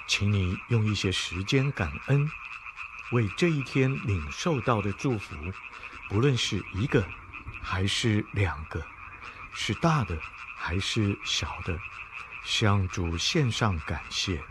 请你用一些时间感恩，为这一天领受到的祝福，不论是一个还是两个，是大的还是小的，向主献上感谢。